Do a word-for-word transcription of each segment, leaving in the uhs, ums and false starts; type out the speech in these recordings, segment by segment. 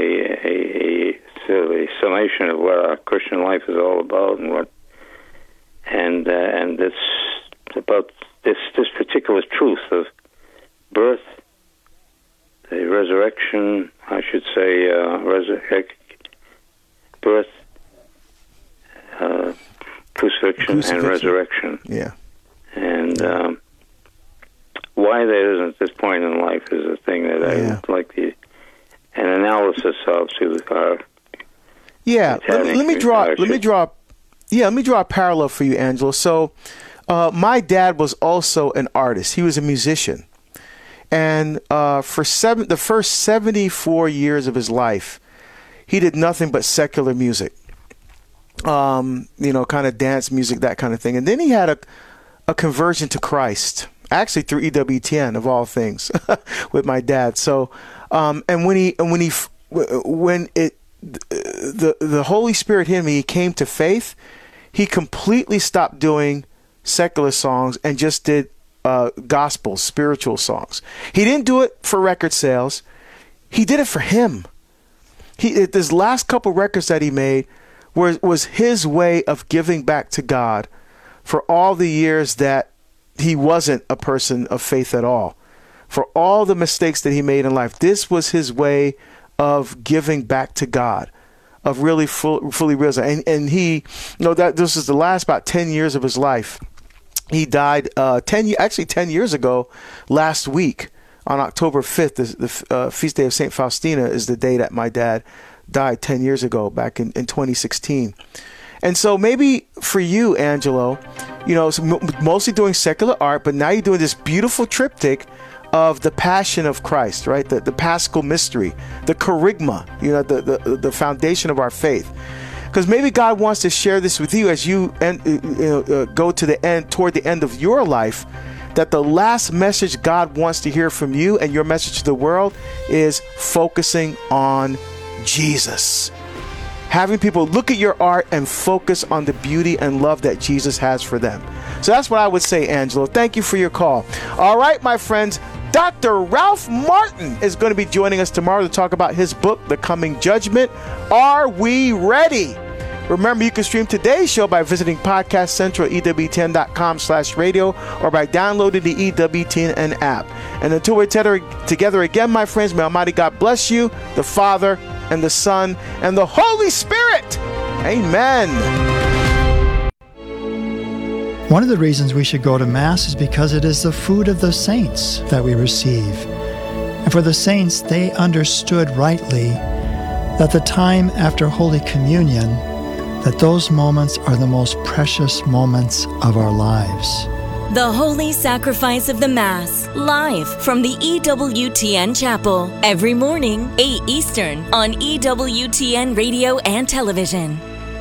a, a, sort of a summation of what our Christian life is all about, and what and uh, and this about this this particular truth of birth, the resurrection, I should say, uh, resurrect, birth, uh, crucifixion, crucifixion, and resurrection. Yeah. And um, why that isn't at this point in life is a thing that I Yeah. would like the an analysis of to our. Yeah. Let, let me draw. our Let me draw. Yeah. Let me draw a parallel for you, Angelo. So, uh, my dad was also an artist. He was a musician. And uh, for seven, the first seventy-four years of his life, he did nothing but secular music, um, you know, kind of dance music, that kind of thing. And then he had a, a conversion to Christ, actually through E W T N of all things, with my dad. So, um, and when he and when he when it the the Holy Spirit hit him, he came to faith. He completely stopped doing secular songs and just did Uh, gospel, spiritual songs. He didn't do it for record sales. He did it for him. He, this last couple records that he made was, was his way of giving back to God for all the years that he wasn't a person of faith at all. For all the mistakes that he made in life, this was his way of giving back to God, of really full, fully realizing. And, and he, you know, that this is the last about ten years of his life. He died uh, ten, actually ten years ago, last week on October fifth. The, the uh, feast day of Saint Faustina is the day that my dad died ten years ago, back in, in twenty sixteen. And so maybe for you, Angelo, you know, mostly doing secular art, but now you're doing this beautiful triptych of the Passion of Christ, right? The, the Paschal Mystery, the Kerygma, you know, the, the, the foundation of our faith. Because maybe God wants to share this with you as you, end, you know, uh, go to the end, toward the end of your life, that the last message God wants to hear from you and your message to the world is focusing on Jesus. Having people look at your art and focus on the beauty and love that Jesus has for them. So that's what I would say, Angelo. Thank you for your call. All right, my friends. Doctor Ralph Martin is going to be joining us tomorrow to talk about his book, The Coming Judgment. Are we ready? Remember, you can stream today's show by visiting Podcast Central at E W T N dot com slash radio or by downloading the E W T N app. And until we're together again, my friends, may Almighty God bless you, the Father and the Son and the Holy Spirit. Amen. One of the reasons we should go to Mass is because it is the food of the saints that we receive. And for the saints, they understood rightly that the time after Holy Communion, that those moments are the most precious moments of our lives. The Holy Sacrifice of the Mass, live from the E W T N Chapel, every morning, eight Eastern, on E W T N Radio and Television.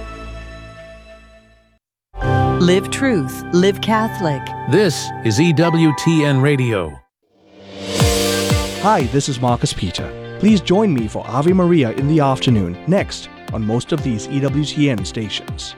Live Truth, Live Catholic. This is E W T N Radio. Hi, this is Marcus Peter. Please join me for Ave Maria in the afternoon, next, on most of these E W T N stations.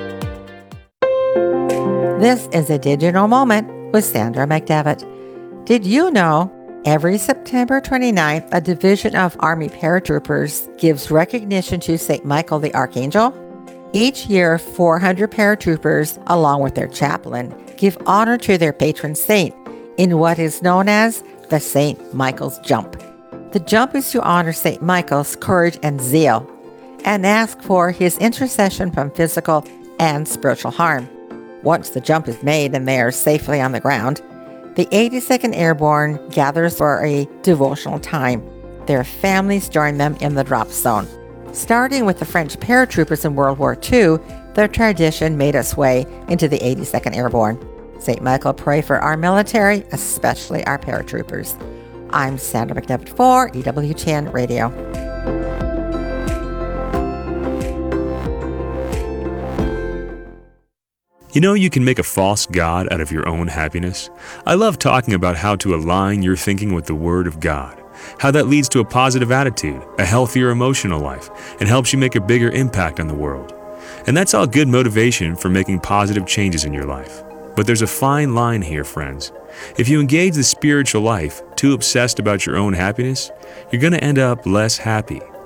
This is a digital moment with Sandra McDevitt. Did you know every September twenty-ninth, a division of Army paratroopers gives recognition to Saint Michael the Archangel? Each year, four hundred paratroopers, along with their chaplain, give honor to their patron saint in what is known as the Saint Michael's Jump. The jump is to honor Saint Michael's courage and zeal and ask for his intercession from physical and spiritual harm. Once the jump is made and they are safely on the ground, the eighty-second Airborne gathers for a devotional time. Their families join them in the drop zone. Starting with the French paratroopers in World War Two, their tradition made its way into the eighty-second Airborne. Saint Michael, pray for our military, especially our paratroopers. I'm Sandra McDevitt for E W T N Radio. You know you can make a false god out of your own happiness? I love talking about how to align your thinking with the Word of God, how that leads to a positive attitude, a healthier emotional life, and helps you make a bigger impact on the world. And that's all good motivation for making positive changes in your life. But there's a fine line here, friends. If you engage the spiritual life too obsessed about your own happiness, you're going to end up less happy.